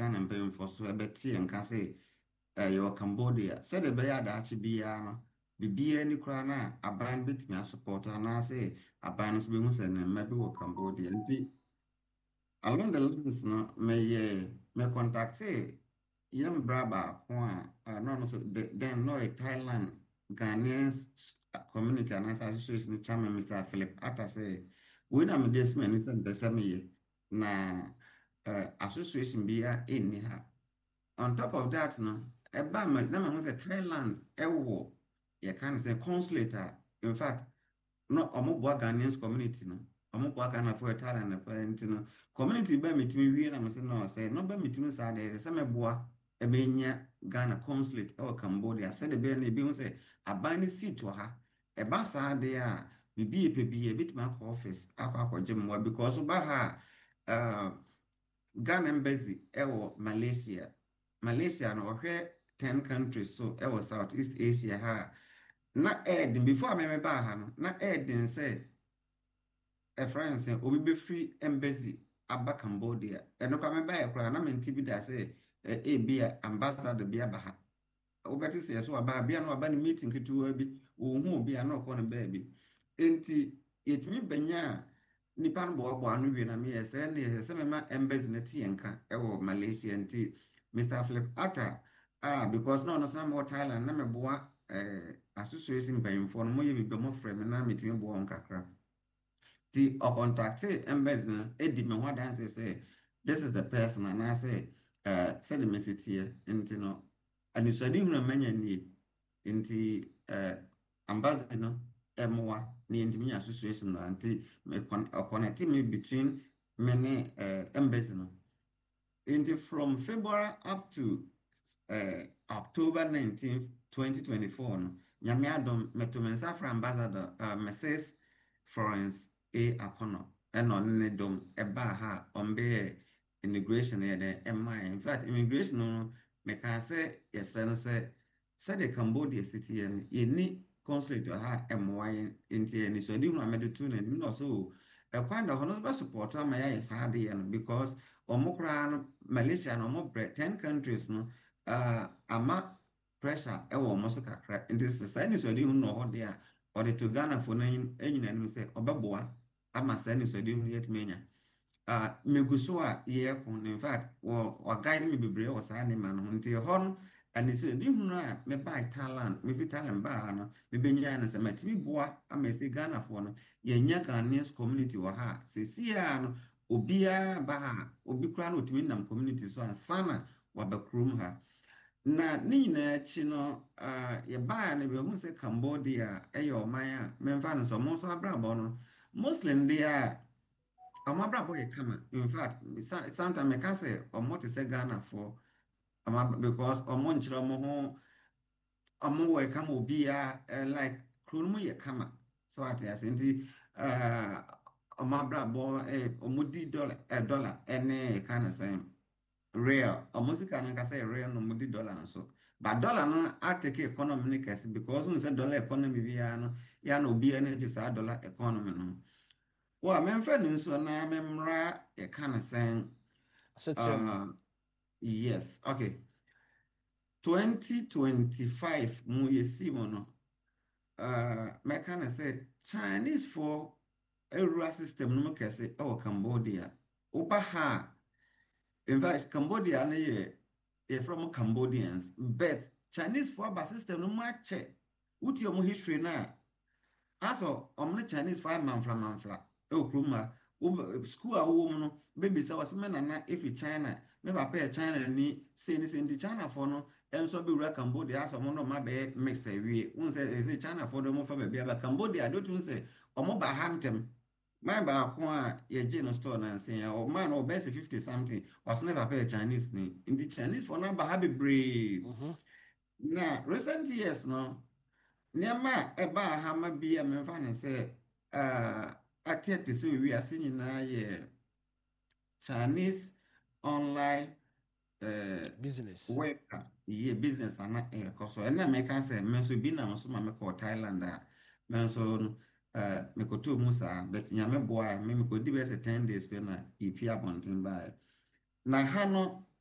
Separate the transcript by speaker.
Speaker 1: Ghana mpanyinfoɔ so ɛbɛte nka sɛ yɛwɔ Cambodia sɛdeɛ ɛbɛyɛ adaakye biara no biribiara ni koraa na aban no bɛtumi asopɔt anaasɛ aban no nso bɛhu sɛ ne mma bi wɔ Cambodia nti along the lines no me contacte yɛn bra baako na ɔno nso then na ɔyɛ Thailand Ghanaian community anaasɛ association chairman Mr. Philip Atta sɛ wei na mede asi m'ani sɛ mpɛ sɛ meyɛ na association biara ɛnni ha on top of that no ɛba na mahu sɛ Thailand ɛwɔ yɛka no sɛ consulate in fact na ɔmoboa Ghanaians community no ɔmoboa Ghanafoɔ Thailand no pɛɛ nti no community ba metumi wie na mesɛ no sɛ no ba metumi saa deɛ sɛ mɛboa ɛbɛnya Ghana consulate ɛwɔ Cambodia sɛdeɛ bɛyɛ no ebihu sɛ aban no seat wɔ ha ɛba saa deɛ a biribi yɛ pɛ bi ebɛtumi akɔ office akɔ akɔgye mmoa because ba ha Ghana embassy ɛwɔ Malaysia no ɔhwɛ 10 countries so ɛwɔ Southeast Asia ha na ɛɛden before a mɛmɛbaa ha no na ɛɛden sɛ ɛfrɛ no sɛ obi bɛfiri embassy aba Cambodia ɛno koraa mɛbaeɛ koraa na mente bi da sɛ ebi a ambassador bi aba ha wobɛte sɛ yɛso aba bia no aba no meeting ketewa bi wɔhu obi a na ɔkɔ no baabi enti yɛtumi banya a nipa no boaboa ano wie na meyɛ sɛ ne yɛ sɛ mɛma embassy no te yɛnka ɛwɔ Malaysia nti Mr. Philip Atta because na ɔno sɛ na mewɔ Thailand na meboa association mpanyimfoɔ no moyɛ biribi a mofrɛ me na metumi boa wɔn kakra nti ɔcontacte embassy no ɛdi me ho adanse sɛ this is the person anaasɛ sɛde mesi teɛ nti no anisoade hunu manya nie nti embassy no ɛmoa na yɛntumi nya association no nti ɔconnecte me between me ne embassy no nti from February up to October 19th 2024 no nyame adom meto me nsa fra ambassador Mrs. Florence A. Akono ɛna ɔne ne dom ɛbaa ha ɔmbɛyɛ immigration yɛ dɛ ɛmaa in fact immigration no meka sɛ yɛsrɛ no sɛ sɛdeɛ Cambodia city yɛ no yɛni consulate ha ɛmmoa yɛn nti yɛni so adi hunu a mede to n'anim na ɔsɛ ɛkwan da hɔ no bɛsupport ama yɛayɛ saa adeɛ no because ɔmo koraa no Malaysia no ɔmo brɛ 10 countries no ama pressure ɛwɔ ɔmo so kakra nti sɛ saa anisoade hunu na ɔhɔ deɛ a ɔde to Ghanafoɔ no anyina anim sɛ ɔbɛboa ama saa anisoade hunu yɛtumi anya megu so a yɛko no in fact wɔguide me bebree wɔ saa nneɛma no ho nti hɔ no anisoade hunu a mebaa Thailand mefi Thailand baa ha no mebɛnyaa no sɛ matumi boa ama ɛsɛ Ghanafoɔ no yɛnya Ghanaians community wɔ ha a sɛsiaa no obiara ba ha obi koraa na otumi nam community so ansa na waba kurom ha na ne nyinaa akyi no yɛbaa no bɛhu sɛ Cambodia ɛyɛ ɔman a memfa no sɛ ɔmo nso abrabɔ no Muslim deɛ a ɔmo abrabɔ yɛ kama in fact sometimes meka sɛ ɔmo te sɛ Ghanafoɔ because ɔmo nkyerɛ ɔmo ho ɔmo wɔ kama obiara like kuro no mu yɛ kama so ate ase nti ɔmo abrabɔ ɔmo di dollar ɛne ɛka no sɛn real ɔmo sika no nkasa yɛ real no ɔmo di dollar nso but dollar no atake economy no kɛse because n sɛ dollar economy biara no ya na obiara no gye saa dollar economy no wa memfa no nso na memra yɛka no sɛn yes okay 2025 mu yɛsi mu no mɛka no sɛ Chinese for awura system no mu kɛse ɛwɔ Cambodia woba ha in fact Cambodia no yɛ from Cambodians but Chinese for aba system no mu akyɛ wotie ɔmo history no a aso ɔmo ne Chinese for manfla ɛwɔ kurom ha school a wɔwɔ mu no bɛbisa wɔ sɛ me nana ɛfiri China me papa yɛ China ni sei ne sei nti China for no ɛnso bɛwura Cambodia asɛ ɔmo no ɔmo abɛyɛ mix awie wɔn sɛ ɛsɛ China for no ɔmo fa baabi aba Cambodia de otum sɛ ɔmo ba ha ntɛm man baako a yɛgye no store nansen a ɔman no ɔbɛyɛ sɛ 50 something wɔso ne papa yɛ Chinese ni nti Chinese for no aba ha bebree na recent years no nneɛma a ɛbaa ha ma bi a memfa ne sɛ ate sɛ wiase nyinaa yɛ Chinese online worker yɛ business ana ɛkɔ so ɛna mɛka sɛ me nso bi nam so ma mekɔ Thailand a me nso no mekɔtɔ mu saa but nyame boa me mekɔdi bɛyɛ sɛ 10 days pɛ na yɛpi abɔnten baeɛ na ha no